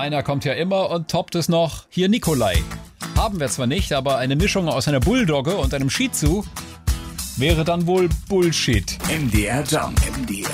einer kommt ja immer und toppt es noch. Hier Nikolai. Haben wir zwar nicht, aber eine Mischung aus einer Bulldogge und einem Shih Tzu wäre dann wohl Bullshit. MDR Jump. MDR